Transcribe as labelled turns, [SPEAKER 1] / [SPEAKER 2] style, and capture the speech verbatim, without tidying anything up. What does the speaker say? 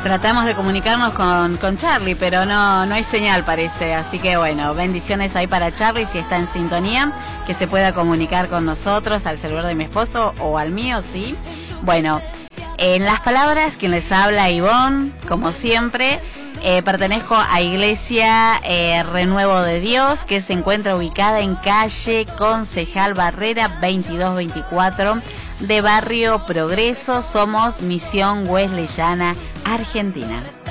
[SPEAKER 1] Tratamos de comunicarnos con, con Charlie, pero no, no hay señal, parece. Así que bueno, bendiciones ahí para Charlie, si está en sintonía, que se pueda comunicar con nosotros al celular de mi esposo o al mío, sí. Bueno, en las palabras, quien les habla, Ivonne, como siempre. Eh, pertenezco a Iglesia eh, Renuevo de Dios, que se encuentra ubicada en calle Concejal Barrera veintidós veinticuatro de Barrio Progreso. Somos Misión Wesleyana Argentina.